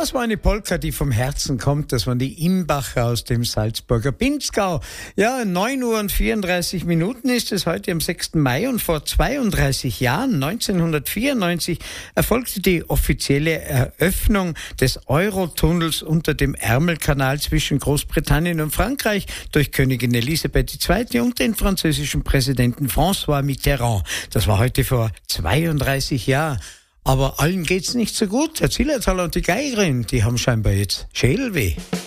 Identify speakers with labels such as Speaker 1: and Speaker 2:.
Speaker 1: Das war eine Polka, die vom Herzen kommt. Das waren die Imbacher aus dem Salzburger Pinzgau. Ja, 9:34 ist es heute am 6. Mai und vor 32 Jahren, 1994, erfolgte die offizielle Eröffnung des Eurotunnels unter dem Ärmelkanal zwischen Großbritannien und Frankreich durch Königin Elisabeth II. Und den französischen Präsidenten François Mitterrand. Das war heute vor 32 Jahren. Aber allen geht's nicht so gut. Der Zillertaler und die Geigerin, die haben scheinbar jetzt Schädelweh.